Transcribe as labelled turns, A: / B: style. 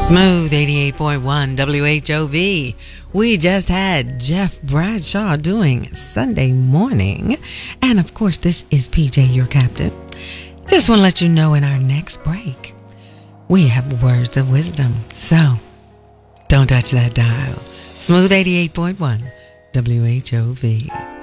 A: Smooth 88.1 WHOV. We just had Jeff Bradshaw doing Sunday Morning. And of course, this is PJ, your captain. Just want to let you know in our next break, we have words of wisdom. So don't touch that dial. Smooth 88.1 WHOV.